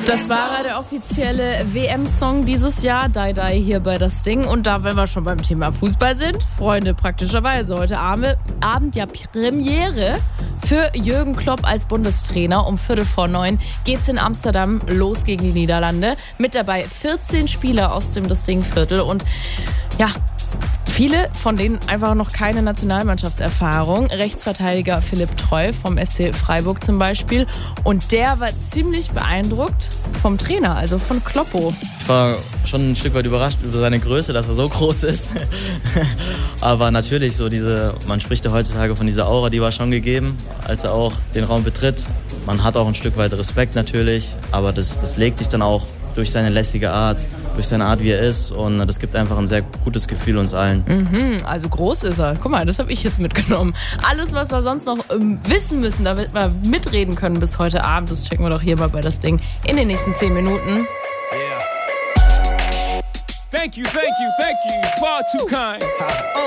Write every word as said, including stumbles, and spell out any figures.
Das war der offizielle W M-Song dieses Jahr, Die Die hier bei Das Ding. Und da, wenn wir schon beim Thema Fußball sind, Freunde, praktischerweise heute Abend ja Premiere für Jürgen Klopp als Bundestrainer. Um Viertel vor neun geht's in Amsterdam los gegen die Niederlande. Mit dabei vierzehn Spieler aus dem Das Ding-Viertel und ja, viele von denen einfach noch keine Nationalmannschaftserfahrung. Rechtsverteidiger Philipp Treu vom S C Freiburg zum Beispiel. Und der war ziemlich beeindruckt vom Trainer, also von Kloppo. Ich war schon ein Stück weit überrascht über seine Größe, dass er so groß ist. Aber natürlich, so diese, man spricht ja heutzutage von dieser Aura, die war schon gegeben, als er auch den Raum betritt. Man hat auch ein Stück weit Respekt natürlich, aber das, das legt sich dann auch durch seine lässige Art, durch seine Art, wie er ist. Und das gibt einfach ein sehr gutes Gefühl uns allen. Mhm, also groß ist er. Guck mal, das habe ich jetzt mitgenommen. Alles, was wir sonst noch ähm, wissen müssen, damit wir mitreden können bis heute Abend, das checken wir doch hier mal bei Das Ding in den nächsten zehn Minuten. Yeah. Thank you, thank you, thank you. Far too kind.